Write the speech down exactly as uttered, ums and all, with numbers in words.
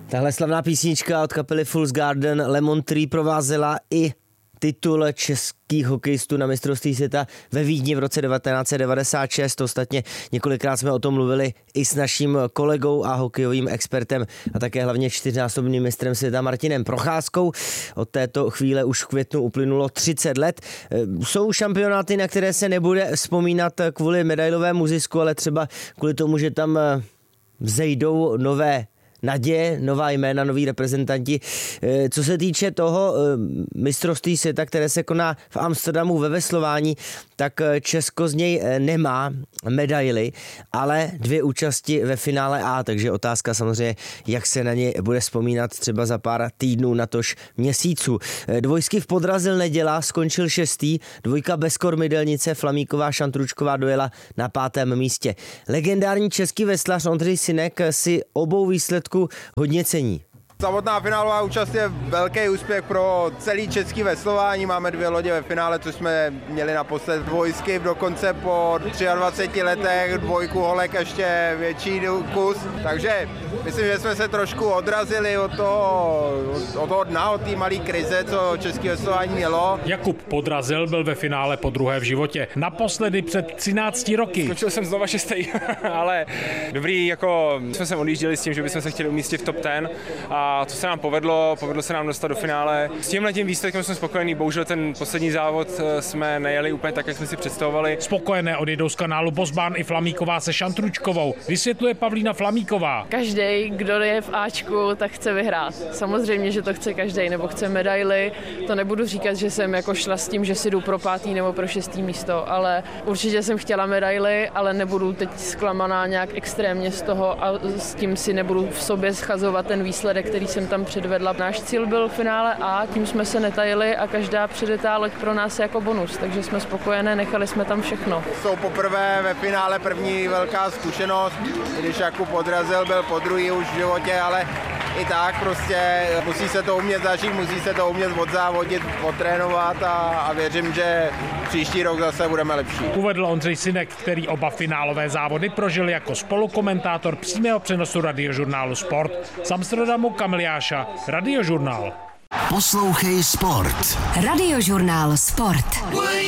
Tahle slavná písnička od kapely Fool's Garden Lemon Tree provázela i titul českých hokejistů na mistrovství světa ve Vídni v roce devatenáct set devadesát šest. Ostatně několikrát jsme o tom mluvili i s naším kolegou a hokejovým expertem a také hlavně čtyřnásobným mistrem světa Martinem Procházkou. Od této chvíle už v květnu uplynulo třicet let. Jsou šampionáty, na které se nebude vzpomínat kvůli medailovému zisku, ale třeba kvůli tomu, že tam vzejdou nové naděje, nová jména, noví reprezentanti. Co se týče toho mistrovství světa, které se koná v Amsterdamu ve veslování, tak Česko z něj nemá medaily, ale dvě účasti ve finále A, takže otázka samozřejmě, jak se na ně bude vzpomínat třeba za pár týdnů, natož měsíců. Dvojsky v Podrazil neděla, skončil šestý, dvojka bez kormidelnice, Flamíková, Šantručková dojela na pátém místě. Legendární český veslař Ondřej Synek si obou výsledků hodně cení. Samotná finálová účast je velký úspěch pro celý český veslování. Máme dvě lodě ve finále, což jsme měli naposled dvojsky, dokonce po dvaceti třech letech, dvojku holek ještě větší kus. Takže myslím, že jsme se trošku odrazili od toho, od toho dna, od té malé krize, co české veslování mělo. Jakub Podrazil byl ve finále po druhé v životě. Naposledy před třinácti roky. Skočil jsem znova šestý, ale dobrý, jako jsme se odjížděli s tím, že bychom se chtěli umístit v top deset a A to se nám povedlo, povedlo se nám dostat do finále. S tímhletím výsledkem jsme spokojení, bohužel ten poslední závod jsme nejeli úplně tak, jak jsme si představovali. Spokojené odjedou z kanálu Bosbán i Flamíková se Šantručkovou, vysvětluje Pavlína Flamíková. Každý, kdo je v Ačku, tak chce vyhrát. Samozřejmě, že to chce každý, nebo chce medaily. To nebudu říkat, že jsem jako šla s tím, že si jdu pro pátý nebo pro šestý místo, ale určitě jsem chtěla medaily, ale nebudu teď zklamaná nějak extrémně z toho a s tím si nebudu v sobě schazovat ten výsledek, který jsem tam předvedla. Náš cíl byl v finále A, tím jsme se netajili a každá předetá loď pro nás je jako bonus, takže jsme spokojené, nechali jsme tam všechno. Jsou poprvé ve finále první velká zkušenost, když Jakub Podrazil byl po druhý už v životě, ale i tak prostě musí se to umět zažít, musí se to umět odzávodit, potrénovat a, a věřím, že příští rok zase budeme lepší. Uvedl Ondřej Synek, který oba finálové závody prožil jako spolukomentátor přímého přenosu radiožurnálu Sport. Z Amsterdamu Kamil Jáša, Radiožurnál. Poslouchej Sport. Radiožurnál Sport.